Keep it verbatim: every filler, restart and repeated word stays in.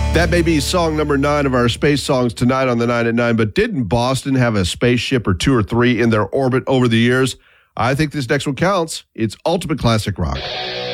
That may be song number nine of our space songs tonight on the nine at nine, but didn't Boston have a spaceship or two or three in their orbit over the years? I think this next one counts. It's ultimate classic rock.